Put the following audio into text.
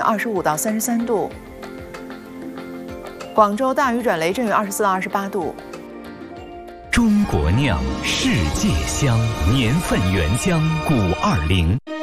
25到33度。广州大雨转雷阵雨24到28度。 中国酿，世界香，年份原浆，520。